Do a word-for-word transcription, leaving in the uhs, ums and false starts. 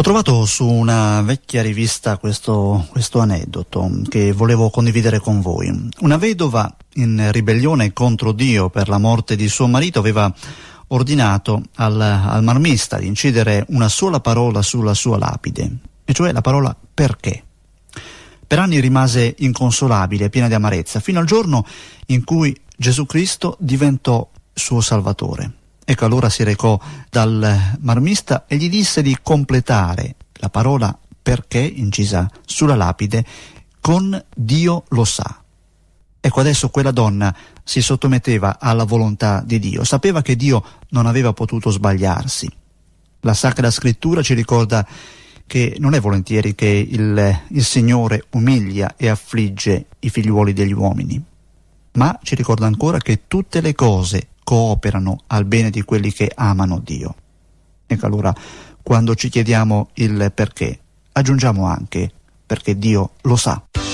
trovato su una vecchia rivista questo, questo aneddoto che volevo condividere con voi. Una vedova in ribellione contro Dio per la morte di suo marito aveva ordinato al, al marmista di incidere una sola parola sulla sua lapide, e cioè la parola perché. Per anni rimase inconsolabile, piena di amarezza, fino al giorno in cui Gesù Cristo diventò suo Salvatore. Ecco, allora si recò dal marmista e gli disse di completare la parola perché incisa sulla lapide con Dio lo sa. Ecco, adesso quella donna si sottometteva alla volontà di Dio, sapeva che Dio non aveva potuto sbagliarsi. La Sacra Scrittura ci ricorda che non è volentieri che il, il Signore umilia e affligge i figliuoli degli uomini, ma ci ricorda ancora che tutte le cose cooperano al bene di quelli che amano Dio. Ecco, allora, quando ci chiediamo il perché, aggiungiamo anche perché Dio lo sa.